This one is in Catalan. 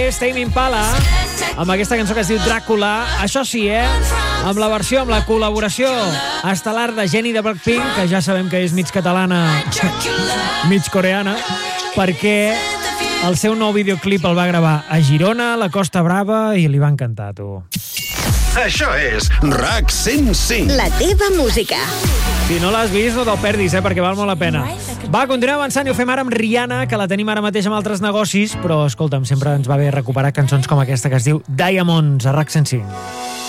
és Tame Impala, amb aquesta cançó que es diu Dràcula. Això sí, amb la versió, amb la col·laboració estel·lar de Jenny de Blackpink, que ja sabem que és mig catalana, mig coreana, perquè el seu nou videoclip el va gravar a Girona, a la Costa Brava, i li va encantar, tu. Això és RAC 105. La teva música. Si no l'has vist, no te'l perdis, perquè val molt la pena. Va, continuem avançant i ho fem ara amb Rihanna, que la tenim ara mateix amb altres negocis, però, escolta'm, sempre ens va bé recuperar cançons com aquesta que es diu Diamonds, a RAC 105.